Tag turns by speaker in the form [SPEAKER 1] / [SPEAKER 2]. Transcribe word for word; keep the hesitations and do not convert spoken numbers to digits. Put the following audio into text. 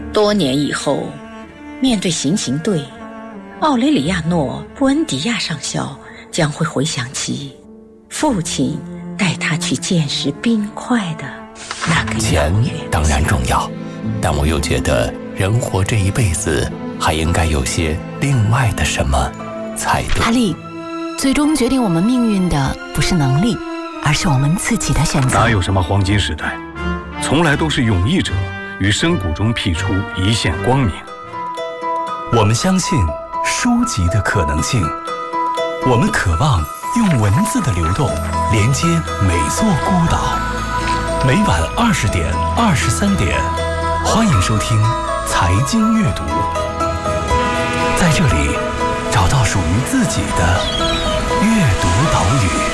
[SPEAKER 1] 多年以后，面对行刑队，奥雷里亚诺·布恩迪亚上校将会回想起父亲带他去见识冰块的那个
[SPEAKER 2] 钱当然重要，但我又觉得人活这一辈子还应该有些另外的什么才对。
[SPEAKER 3] 阿丽，最终决定我们命运的不是能力，而是我们自己的选择。
[SPEAKER 4] 哪有什么黄金时代，从来都是勇毅者于深谷中辟出一线光明。
[SPEAKER 5] 我们相信书籍的可能性，我们渴望用文字的流动连接每座孤岛。每晚二十点、二十三点，欢迎收听财经阅读，在这里找到属于自己的阅读岛屿。